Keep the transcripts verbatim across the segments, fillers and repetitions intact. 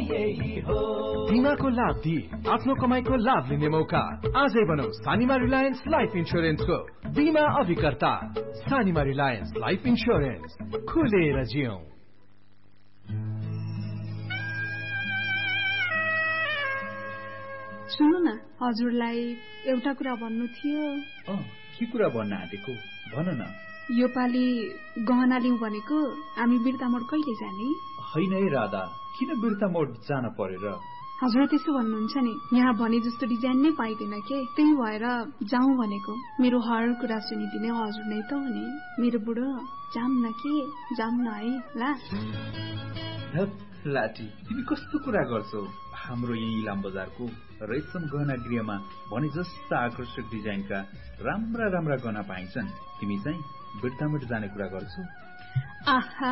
यही हो। बिमाको लाभ दिए आफ्नो कमाईको लाभ लिने मौका। आजै बनाऊ सानिमा रिलायन्स लाइफ इन्स्योरेन्सको बिमा अभिकर्ता। सानिमा रिलायन्स लाइफ इन्स्योरेन्स, खुलेर जियौं। सुन्नु न, हजुरलाई एउटा कुरा भन्नु थियो। अँ, के कुरा भन्न आँटेको भन न। यो पालि गहना लिउँ भनेको, हामी बिर्तामोड कहिले जाने? होइन है राधा, किन बिर्तामोड जान पर्यो र? हजुर त्यसो भन्नुहुन्छ नि, यहाँ भने जस्तो डिजाइन नै पाइँदैन के, त्यही भएर जाउँ भनेको। मेरो हर कुरा सुनिदिने हजुर नै त हो नि। मेरो बुढो जाम न के, जाम न है ला। लाटी, तिमी कस्तो कुरा गर्छौ? हाम्रो यही इलाम बजारको रेशम गहना गृहमा भने जस्ता आकर्षक डिजाइनका राम्रा राम्रा गहना पाइन्छन्। तिमी चाहिँ बिर्तामोड जाने कुरा गर्छौ? आहा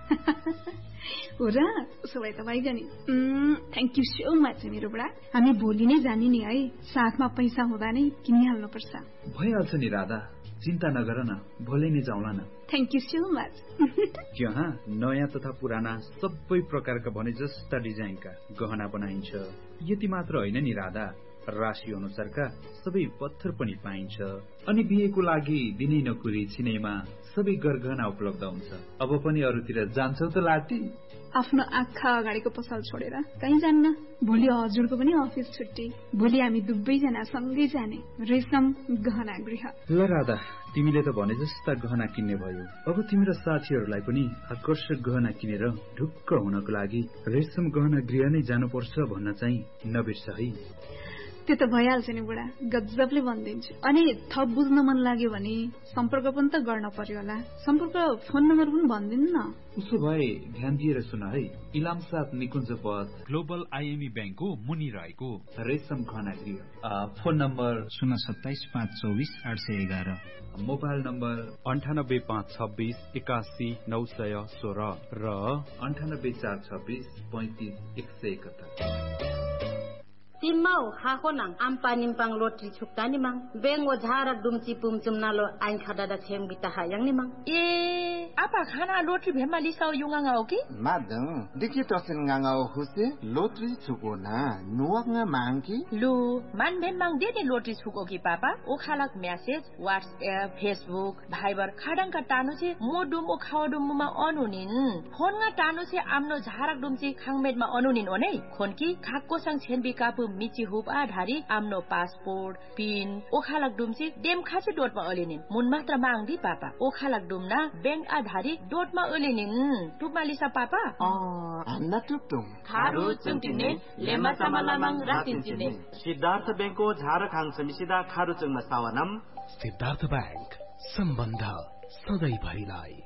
हो र, उसो भए त भइगयो नि। थ्याङ्क यू सो मच मेरो बुढा। हामी भोलि नै जाने नि है, साथमा पैसा हुँदा नै किनिहाल्नु पर्छ। भइहाल्छ नि राधा, चिन्ता नगर न, भोलि नै जाउँला न। Thank you so much. यहाँ नयाँ तथा पुराना सबै प्रकारका भने जस्ता डिजाइनका गहना बनाइन्छ। यति मात्र होइन नि राधा, राशि अनुसारका सबै पत्थर पनि पाइन्छ। अनि बिहेको लागि दिनै नकुरी छिनैमा सबै गरगहना उपलब्ध हुन्छ। अब पनि अरूतिर जान्छौ त लाटी? आफ्नो आँखा अगाडिको पसल छोडेर कहीँ जान्न। भोलि हजुरको पनि अफिस छुट्टी। भोलि हामी दुवैजना सँगै जाने रेशम गहना गृह। ल राधा, तिमीले त भने जस्ता गहना किन्ने भयो। अब तिमी र साथीहरूलाई पनि आकर्षक गहना किनेर ढुक्क हुनको लागि रेशम गहना गृह नै जानुपर्छ भन्न चाहिँ नबिर्स है। त्यो त भइहाल्छ नि बुढा, गजबले भनिदिन्छु। अनि थप बुझ्न मन लाग्यो भने सम्पर्क पनि त गर्न पर्यो होला। सम्पर्क फोन नम्बर पनि भनिदिनु न। उसो भए ध्यान दिएर सुन है। इलाम साथ निकुञ्ज पथ ग्लोबल आइएमई ब्याङ्कको मुनि रहेको रेशम गहना गृह। फोन नम्बर शून्य सत्ताइस पाँच चौबिस आठ सय एघार, मोबाइल नम्बर अन्ठानब्बे पाँच छब्बिस एकासी नौ सय सोह्र र अन्ठानब्बे चार छब्बिस पैंतिस एक सय एकहत्तर। Timau hakonang ampa nimpang lotri chukta nimang bengo jara dumci pumcum nalo ain khadada chem bita hayang nimang. ए apa khana lotri bhema lisao yunganga oki? Madam, dikhi tosin nganga huse lotri chukona nuanga mangki? Lu man ben mang de lotri chukoki papa o khalak message WhatsApp Facebook Viber khadang ka tanu che modum o khawdum ma onunin phone nga tanu che amno jharak dumci khangmed ma onunin onei khonki khakko sang chen bikapu मिची hoop आधारी आम्नो passport pin ओखालक डुमसी dam खासे डोटमा alanine मुन मात्र मांगदी पापा ओखालक Dumna bank आधारी डोटमा alanine टुपमा Lisa papa a Anna टुपटुम खारु चंटिने lemma समालामाङ रातिन्चिने Siddhartha बैंकको झारखाङ समिसिदा खारु चंगमा सावनम Siddhartha bank सम्बन्ध सधैँ भरिलाई।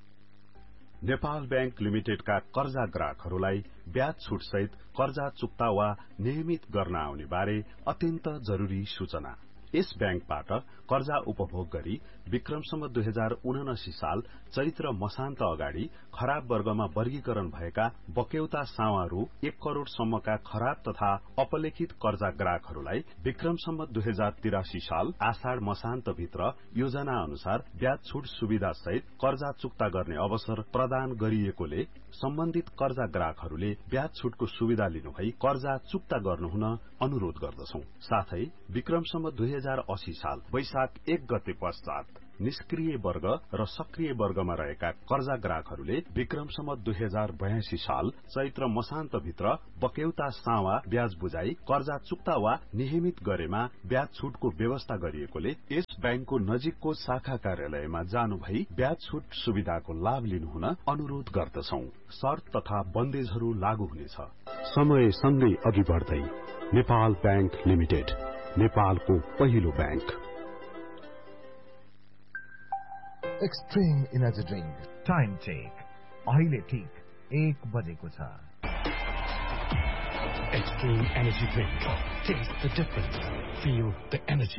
Nepal bank लिमिटेडका कर्जा ग्राहकहरूलाई ब्याज छुट सहित कर्जा चुक्ता वा नियमित गर्न आउने बारे अत्यन्त जरूरी सूचना। यस बैंकबाट कर्जा उपभोग गरी विक्रमसम्म दुई हजार उनासी साल चैत्र मसान्त अगाडि खराब वर्गमा वर्गीकरण भएका बक्यौता सावा रु एक करोड़ सम्मका खराब तथा अपलेखित कर्जा ग्राहकहरूलाई विक्रमसम्म दुई हजार तिरासी साल आषाढ़ मसान्त भित्र योजना अनुसार ब्याज छुट सुविधा सहित कर्जा चुक्ता गर्ने अवसर प्रदान गरिएकोले सम्बन्धित कर्जा ग्राहकहरूले ब्याज छुटको सुविधा लिनुभई कर्जा चुक्ता गर्नुहुन अनुरोध गर्दछौं। साथै विक्रमसम्म दुई हजार अस्सी साल वैशाख एक गते पश्चात निष्क्रिय वर्ग र सक्रिय वर्गमा रहेका कर्जा ग्राहकहरूले विक्रमसम्म दुई हजार बयासी साल चैत्र मसान्त भित्र बक्यौता सावा ब्याज बुझाई कर्जा चुक्ता वा नियमित गरेमा ब्याज छुटको व्यवस्था गरिएकोले यस बैंकको नजिकको शाखा कार्यालयमा जानु भई ब्याज छुट सुविधाको लाभ लिनुहुन अनुरोध गर्दछौं। शर्त तथा बन्देजहरू लागू हुनेछ। समय सँगै अघि बढ्दै नेपाल बैंक लिमिटेड, नेपालको पहिलो bank. Extreme energy drink time check अहिले ठीक एक बजेको छ। Extreme energy drink. Taste the difference. Feel the energy.